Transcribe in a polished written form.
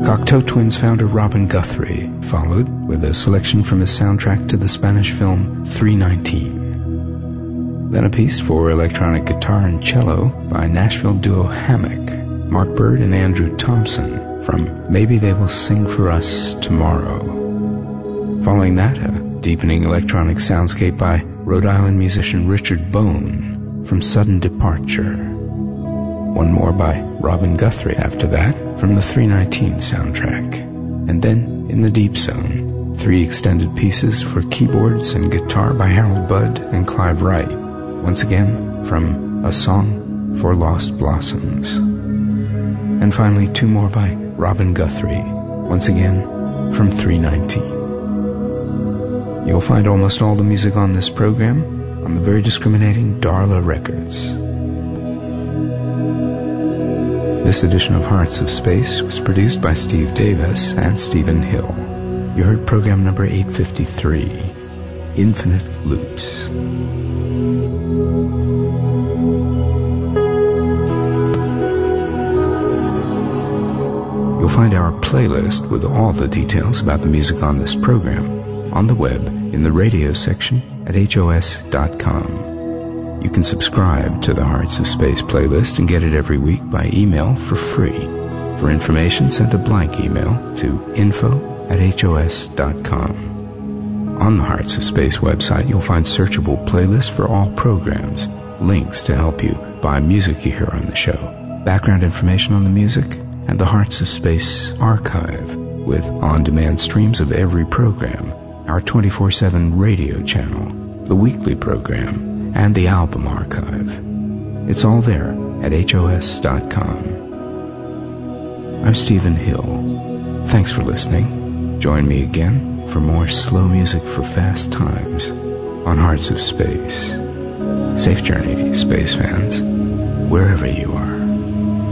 Cocteau Twins founder Robin Guthrie followed with a selection from his soundtrack to the Spanish film 319. Then a piece for electronic guitar and cello by Nashville duo Hammock, Mark Bird and Andrew Thompson, from Maybe They Will Sing For Us Tomorrow. Following that, a deepening electronic soundscape by Rhode Island musician Richard Bone from Sudden Departure. One more by Robin Guthrie after that from the 319 soundtrack. And then, in the Deep Zone, 3 extended pieces for keyboards and guitar by Harold Budd and Clive Wright. Once again, from A Song for Lost Blossoms. And finally, 2 more by Robin Guthrie, once again from 319. You'll find almost all the music on this program on the very discriminating Darla Records. This edition of Hearts of Space was produced by Steve Davis and Stephen Hill. You heard program number 853, Infinite Loops. You'll find our playlist with all the details about the music on this program on the web in the radio section at HOS.com. You can subscribe to the Hearts of Space playlist and get it every week by email for free. For information, send a blank email to info@HOS.com. On the Hearts of Space website, you'll find searchable playlists for all programs, links to help you buy music you hear on the show, background information on the music, and the Hearts of Space archive with on-demand streams of every program, our 24/7 radio channel, the weekly program, and the album archive. It's all there at HOS.com. I'm Stephen Hill. Thanks for listening. Join me again for more slow music for fast times on Hearts of Space. Safe journey, space fans, wherever you are.